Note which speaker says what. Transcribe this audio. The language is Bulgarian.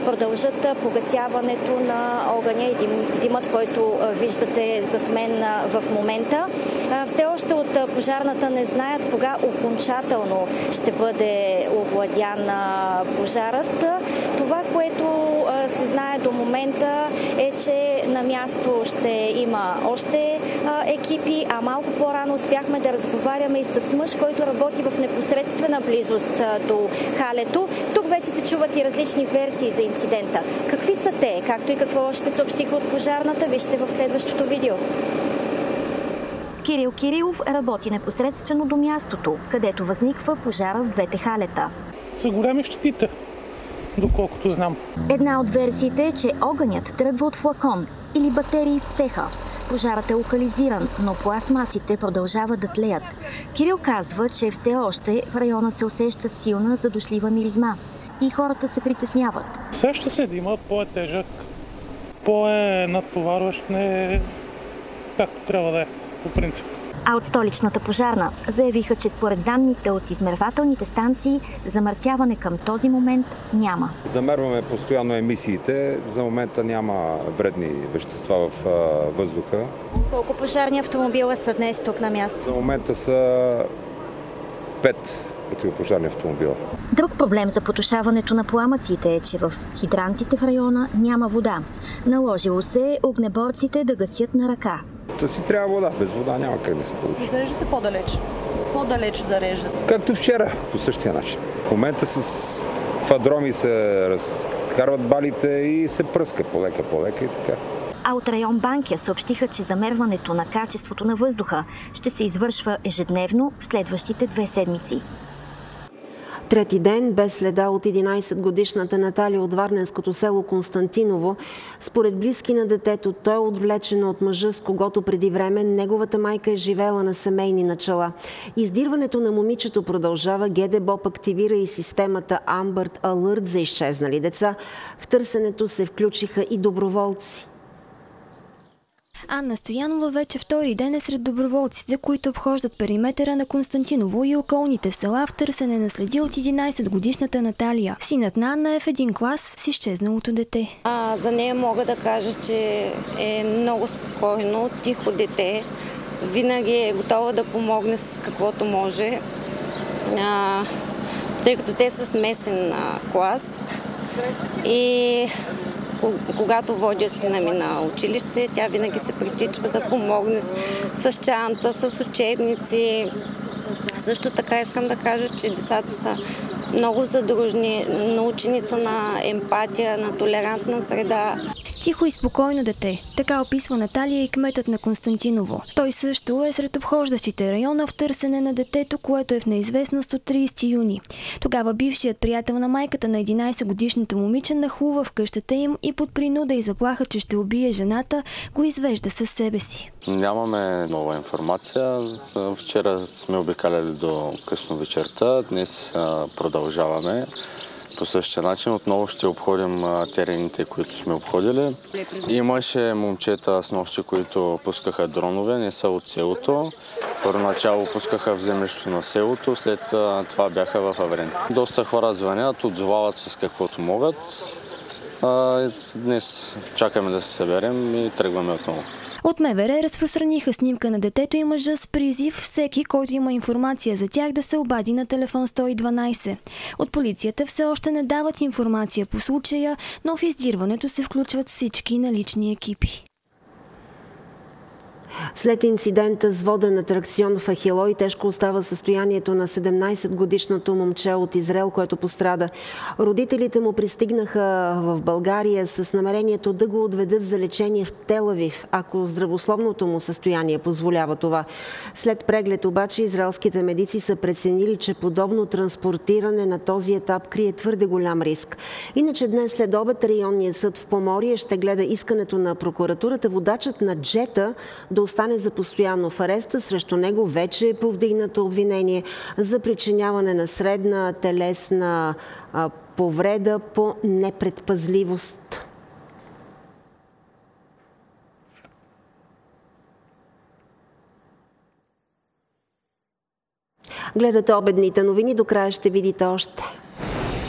Speaker 1: Продължат погасяването на огъня и димът, който виждате зад мен в момента. Все още от пожарната не знаят кога окончателно ще бъде овладян пожарът. Това, което се знае до момента е, че на място ще има още екипи, а малко по-рано успяхме да разговаряме и с мъж, който работи в непосредствена близост до халето. Тук вече се чуват и различни версии за инцидента. Какви са те, както и какво ще съобщиха от пожарната, вижте в следващото видео. Кирил Кирилов работи непосредствено до мястото, където възниква пожара в двете халета.
Speaker 2: За големи щетите, доколкото знам.
Speaker 1: Една от версиите е, че огънят тръгва от флакон или батерии в цеха. Пожарът е локализиран, но пластмасите продължават да тлеят. Кирил казва, че все още в района се усеща силна задушлива миризма и хората се притесняват.
Speaker 2: Сеща се да има по-тежък, по-натоварващ, не както трябва да е, по принцип.
Speaker 1: А от столичната пожарна заявиха, че според данните от измервателните станции замърсяване към този момент няма.
Speaker 3: Замерваме постоянно емисиите. За момента няма вредни вещества в въздуха.
Speaker 1: Колко пожарни автомобила са днес тук на място?
Speaker 3: За момента са 5 противопожарни автомобила.
Speaker 1: Друг проблем за потушаването на пламъците е, че в хидрантите в района няма вода. Наложило се огнеборците да гасят на ръка.
Speaker 3: Та си трябва вода. Без вода няма как да се получи.
Speaker 4: Зареждате по-далеч? По-далеч зареждате?
Speaker 3: Както вчера, по същия начин. В момента с фадроми се разкарват балите и се пръска полека и така.
Speaker 1: А от район Банкя съобщиха, че замерването на качеството на въздуха ще се извършва ежедневно в следващите 2 седмици.
Speaker 5: Трети ден без следа от 11-годишната Наталия от варненското село Константиново. Според близки на детето, той е отвлечено от мъжа, с когото преди време неговата майка е живеела на семейни начала. Издирването на момичето продължава. ГДБОП активира и системата Amber Alert за изчезнали деца. В търсенето се включиха и доброволци.
Speaker 6: Анна Стоянова вече втори ден е сред доброволците, които обхождат периметъра на Константиново и околните села в търсене на следи от 11-годишната Наталия. Синът на Анна е в един клас с изчезналото дете.
Speaker 7: За нея мога да кажа, че е много спокойно, тихо дете. Винаги е готова да помогне с каквото може, тъй като те са смесен клас. И когато водя сина ми на училище, тя винаги се притичва да помогне с чанта, с учебници. Също така искам да кажа, че децата са много задружни, научени са на емпатия, на толерантна среда.
Speaker 6: Тихо и спокойно дете. Така описва Наталия и кметът на Константиново. Той също е сред обхождащите района в търсене на детето, което е в неизвестност от 30 юни. Тогава бившият приятел на майката на 11-годишното момиче нахлува в къщата им и под принуда и заплаха, че ще убие жената, го извежда със себе си.
Speaker 8: Нямаме нова информация. Вчера сме обикаляли до късно вечерта. Днес продължаваме. По същия начин отново ще обходим терените, които сме обходили. Имаше момчета с нощи, които пускаха дронове, не са от селото. Първоначало пускаха в землището на селото, след това бяха в Аврен. Доста хора звънят, отзовават с каквото могат. Днес чакаме да се съберем и тръгваме отново.
Speaker 6: От МВР разпространиха снимка на детето и мъжа с призив всеки, който има информация за тях, да се обади на телефон 112. От полицията все още не дават информация по случая, но в издирването се включват всички налични екипи.
Speaker 5: След инцидента с воден атракцион в Ахилой тежко остава състоянието на 17-годишното момче от Израел, което пострада. Родителите му пристигнаха в България с намерението да го отведат за лечение в Тел Авив, ако здравословното му състояние позволява това. След преглед обаче израелските медици са преценили, че подобно транспортиране на този етап крие твърде голям риск. Иначе днес след обед районният съд в Поморие ще гледа искането на прокуратурата водачът на джета да остане за постоянно в ареста. Срещу него вече е повдигнато обвинение за причиняване на средна телесна повреда по непредпазливост. Гледате обедните новини, до края ще видите още.